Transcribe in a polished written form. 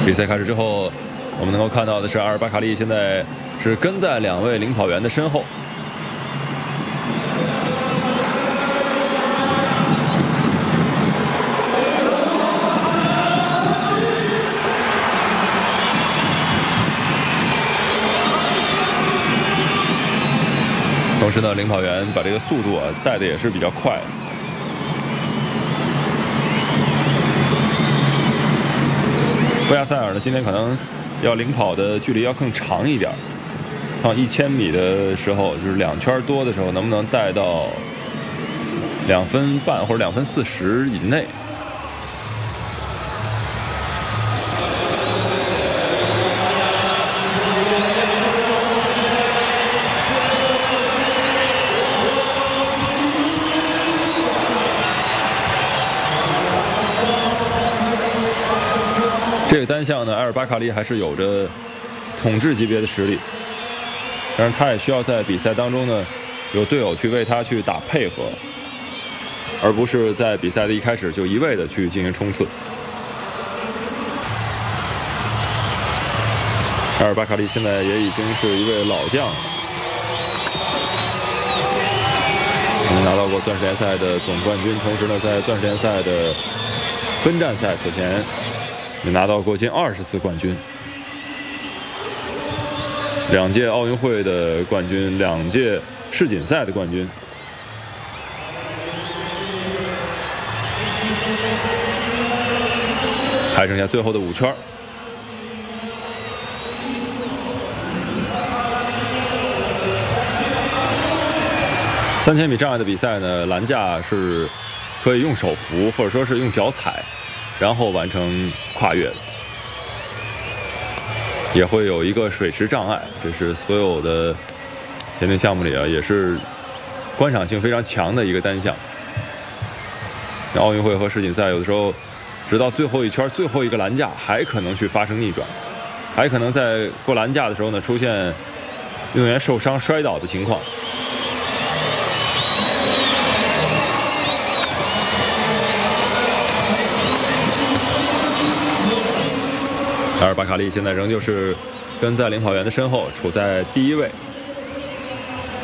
比赛开始之后，我们能够看到的是阿尔巴卡利现在是跟在2位领跑员的身后。同时呢，领跑员把这个速度带的也是比较快。布亚塞尔呢，今天可能要领跑的距离要更长一点。看1000米的时候，就是2圈多的时候，能不能带到2分半或者2分40以内？这个单项呢，埃尔巴卡利还是有着统治级别的实力，但是他也需要在比赛当中呢，有队友去为他去打配合，而不是在比赛的一开始就一味的去进行冲刺。埃尔巴卡利现在也已经是一位老将，拿到过钻石联赛的总冠军，同时呢，在钻石联赛的分站赛此前也拿到过近20次冠军，2届奥运会的冠军，2届世锦赛的冠军。还剩下最后的5圈。3000米障碍的比赛呢，栏架是可以用手扶，或者说是用脚踩，然后完成跨越的。也会有一个水池障碍，这是所有的田径项目里也是观赏性非常强的一个单项。奥运会和世锦赛有的时候，直到最后一圈、最后一个栏架还可能去发生逆转，还可能在过栏架的时候呢出现运动员受伤摔倒的情况。阿尔巴卡利现在仍旧是跟在领跑员的身后，处在第1位。